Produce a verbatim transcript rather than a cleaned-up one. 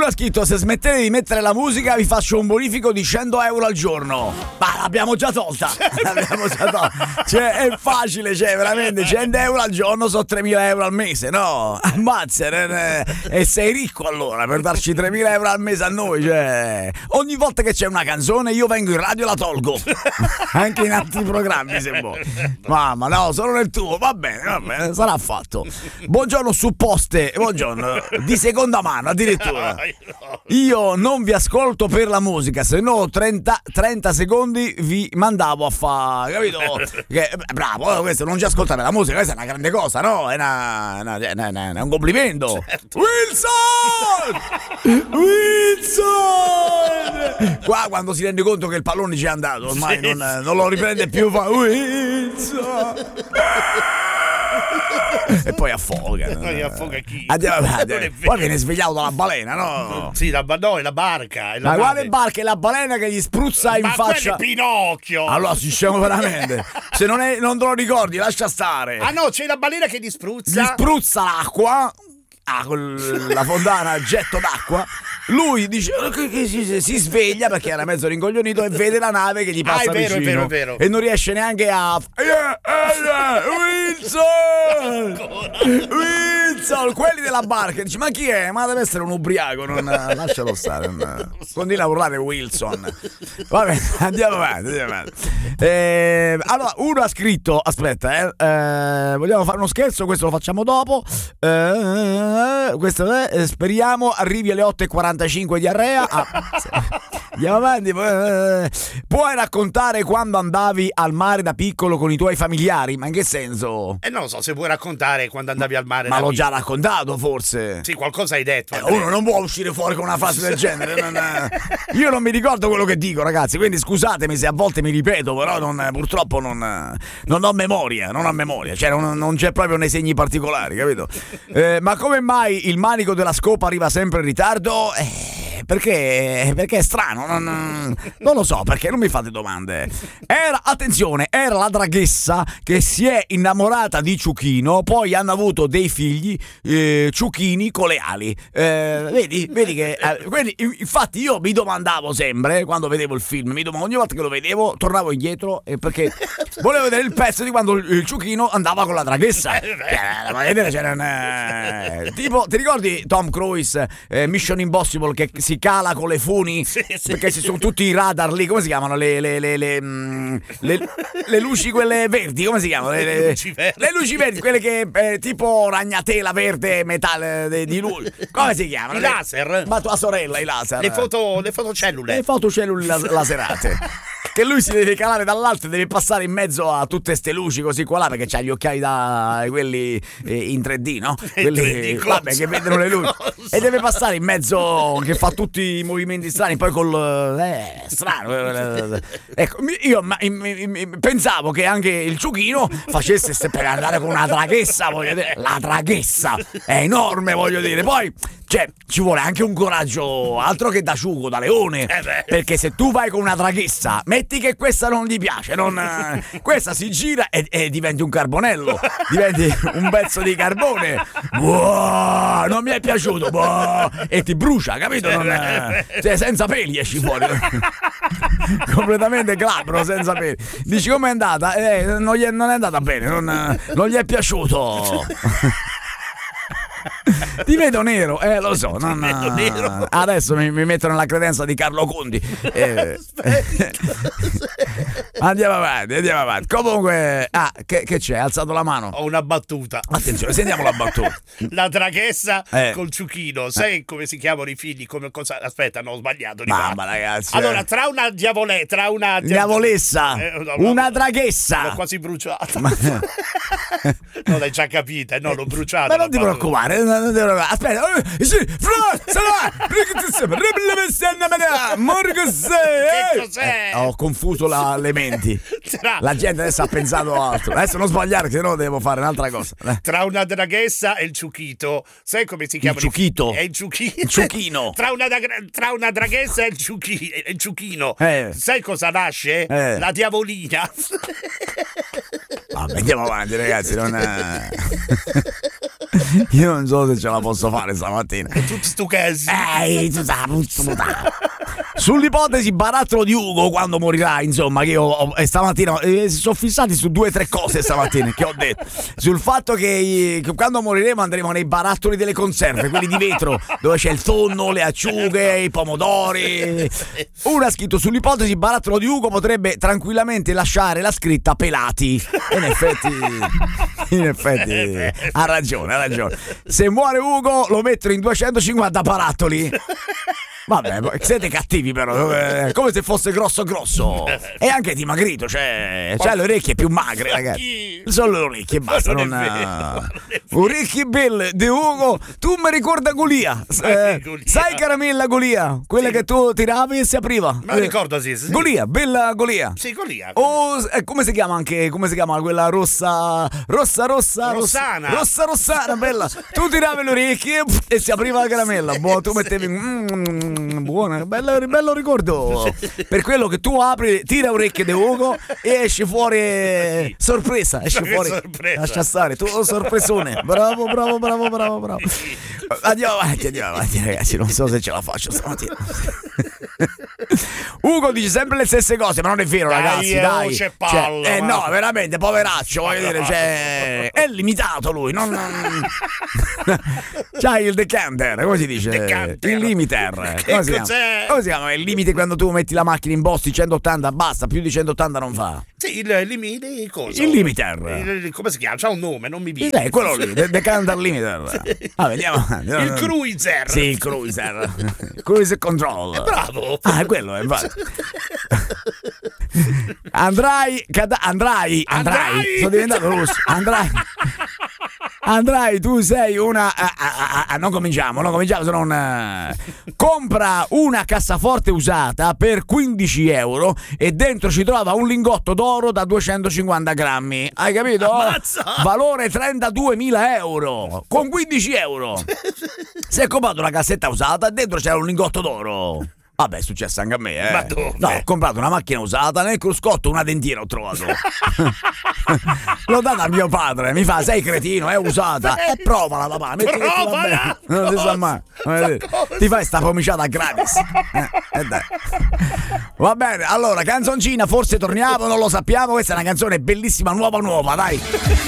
ha scritto: se smettete di mettere la musica vi faccio un bonifico di cento euro al giorno. Ma l'abbiamo già tolta. L'abbiamo già tolta. Cioè è facile, cioè veramente cento euro al giorno sono tremila euro al mese, no? Ammazza, e eh, sei ricco allora per darci tremila euro al mese a noi, cioè ogni volta che c'è una canzone io vengo in radio e la tolgo. Anche in altri programmi se vuoi. Mamma no, solo nel tuo, va bene, va bene, sarà fatto. Buongiorno supposte, buongiorno, di seconda mano addirittura. Io non vi ascolto per la musica, se no trenta, trenta secondi vi mandavo a fare, capito? Che, bravo, questo non ci ascoltare la musica, questa è una grande cosa, no? È, una, una, una, una, è un complimento. Certo. Wilson! Wilson! Qua quando si rende conto che il pallone ci è andato, ormai sì, non, sì. non lo riprende più, fa Wilson! E poi affoga. Poi affoga chi? Andiamo avanti. Poi viene svegliato dalla balena, no? Sì, la, no, è la barca. È la Ma quale barca? È la balena che gli spruzza in Ma faccia. Ma è Pinocchio. Allora si scemo veramente. Se non, è, non te lo ricordi, lascia stare. Ah no, c'è la balena che gli spruzza. Gli spruzza l'acqua. Ah, la fontana getto d'acqua. Lui dice che si, si sveglia perché era mezzo rincoglionito e vede la nave che gli passa ah, è vero, vicino è vero, è vero. E non riesce neanche a Wilson! Wilson! Quelli della barca dice: ma chi è? Ma deve essere un ubriaco, non... lascialo stare, non... continua a urlare Wilson. Vabbè, andiamo avanti, andiamo avanti. Eh, allora uno ha scritto, aspetta eh, eh, vogliamo fare uno scherzo, questo lo facciamo dopo. eh, questo eh, speriamo arrivi alle otto e quarantacinque diarrea. Ah, andiamo avanti. Puoi raccontare quando andavi al mare da piccolo con i tuoi familiari? Ma in che senso? Eh non lo so se puoi raccontare quando andavi al mare. Ma da l'ho piccolo. già raccontato forse. Sì, qualcosa hai detto. eh, Uno non può uscire fuori con una frase del genere. Non, io non mi ricordo quello che dico, ragazzi, quindi scusatemi se a volte mi ripeto, però non, purtroppo non, non ho memoria, non ho memoria, cioè non, non c'è proprio nei segni particolari, capito? Eh, ma come mai il manico della scopa arriva sempre in ritardo? Eh, perché? Perché è strano, non, non lo so, perché non mi fate domande. Era, attenzione, era la draghessa che si è innamorata di Ciuchino, poi hanno avuto dei figli, eh, Ciuchini con le ali. Eh, vedi, vedi che, eh, quindi, infatti io mi domandavo sempre, quando vedevo il film, mi domandavo, ogni volta che lo vedevo, tornavo indietro, eh, perché volevo vedere il pezzo di quando il, il Ciuchino andava con la draghessa. Eh, ma vedere c'era un, eh, tipo, ti ricordi Tom Cruise, eh, Mission Impossible, che si cala con le funi? Sì, sì. Perché ci sono tutti i radar lì, come si chiamano? Le, le, le, le, le, le, le luci quelle verdi, come si chiamano? Le, le, le, luci, verdi. le luci verdi, quelle che eh, tipo ragnatela verde metallo di lui. Come si chiamano? I laser? Ma tua sorella, i laser. Le foto, le fotocellule. Le fotocellule laserate. Che lui si deve calare dall'alto e deve passare in mezzo a tutte ste luci così qua là, perché c'ha gli occhiali da quelli eh, in tre D, no? Quelli tre D, vabbè, che vedono le luci. Cosa? E deve passare in mezzo, che fa tutti i movimenti strani, poi col eh, strano. Ecco, io ma, mi, mi, pensavo che anche il Ciuchino facesse ste per andare con una draghessa, voglio dire, la draghessa è enorme, voglio dire. Poi cioè, ci vuole anche un coraggio, altro che da ciuco, da leone, eh perché se tu vai con una draghessa, metti che questa non gli piace, non, questa si gira e, e diventi un carbonello, diventi un pezzo di carbone. Wow, non mi è piaciuto, wow, e ti brucia, capito? Non, cioè, senza peli esci fuori, completamente glabro, senza peli. Dici com'è andata? Eh, non, gli è, non è andata bene, non, non gli è piaciuto. Ti vedo nero, eh lo so, non, nero. Adesso mi, mi mettono nella credenza di Carlo Conti. Eh, andiamo avanti, andiamo avanti. Comunque, ah, che, che c'è? Ha alzato la mano. Ho una battuta. Attenzione, sentiamo la battuta. La draghessa eh. col Ciuchino. Sai eh. come si chiamano i figli? Come cosa? Aspetta, no, ho sbagliato. Mamma, ragazzi. Allora, tra una diavole, tra una diavolessa, eh, no, no, una draghessa. L'ho quasi bruciata. Ma... no, l'hai già capita, no, l'ho bruciata. Ma non ti preoccupare. Aspetta, sì, che cos'è? Eh, ho confuso la, le menti. Tra... La gente adesso ha pensato altro. Adesso non sbagliare, se no devo fare un'altra cosa. Eh. Tra una draghessa e il ciuchito, sai come si chiama? Il ciuchito. È il ciuchino. Il ciuchino. Tra una, tra una draghessa e il, ciuchi, e il ciuchino. Eh. Sai cosa nasce? Eh. La diavolina. Vabbè, andiamo avanti, ragazzi. Non è... Io non so se ce la posso fare stamattina. Tutti stu casi. Ehi, tu sai, sull'ipotesi barattolo di Ugo quando morirà, insomma, che io ho, e stamattina eh, si sono fissati su due o tre cose stamattina che ho detto. Sul fatto che, che quando moriremo andremo nei barattoli delle conserve, quelli di vetro, dove c'è il tonno, le acciughe, i pomodori. Uno ha scritto: sull'ipotesi barattolo di Ugo potrebbe tranquillamente lasciare la scritta pelati. E in effetti, in effetti ha ragione, ha ragione. Se muore Ugo lo mettono in duecentocinquanta barattoli. Vabbè, siete cattivi però, eh, come se fosse grosso grosso. E anche dimagrito, cioè, c'ha le orecchie più magre, ragazzi. Solo le orecchie, basta. Non non orecchie belle di Ugo. Tu mi ricorda Golia, eh, sai caramella Golia, quella sì, che tu tiravi e si apriva. Ma eh, ricordo sì, sì. Golia, bella Golia. Sì, Golia. O eh, come si chiama anche, come si chiama quella rossa, rossa, rossa, Rossana. Rossa, rossana, bella. Tu tiravi le orecchie e si apriva la caramella. Boh, tu mettevi mm, buona, bello, bello ricordo. Per quello che tu apri, tira orecchie di Ugo e esce fuori sorpresa, esce fuori sorpresa. Lascia stare, tu sorpresone. Bravo, bravo, bravo, bravo, bravo. Andiamo avanti, andiamo avanti, ragazzi, non so se ce la faccio stamattina. Ugo dice sempre le stesse cose, ma non è vero, dai, ragazzi, eh, dai. C'è pallo, cioè, eh, ma... no, veramente, poveraccio, voglio dire, cioè, è limitato lui, non, non... c'hai il decanter, come si dice? Decanter. Il limiter. Come si, cos'è? come si chiama? Il limite quando tu metti la macchina in posti centottanta, basta, più di centottanta non fa. Sì, il limite, cosa? Il limiter. Il, come si chiama? C'ha un nome, non mi viene. Eh, quello lì, de- decanter limiter. Sì. Ah, vediamo. Il cruiser. Sì, il cruiser. Cruiser control. È bravo. Ah, è quello, è infatti. Andrai, cada- andrai, andrai, Andrai. sono diventato russo. Andrai. Andrai, tu sei una. Ah, ah, ah, non cominciamo, non cominciamo, se non. Uh, compra una cassaforte usata per quindici euro e dentro ci trova un lingotto d'oro da duecentocinquanta grammi. Hai capito? Ammazza. Valore trentaduemila euro. Con quindici euro. Si è comprato una cassetta usata e dentro c'era un lingotto d'oro. Vabbè, è successo anche a me, eh. Ma dove? No, ho comprato una macchina usata, nel cruscotto una dentiera ho trovato. L'ho data a mio padre, mi fa: sei cretino, è usata. E eh, provala, papà, metti che ti va bene. Non si sa mai. Ti fai sta pomiciata gratis. Eh, eh dai. Va bene, allora, canzoncina, forse torniamo, non lo sappiamo. Questa è una canzone bellissima, nuova nuova, dai.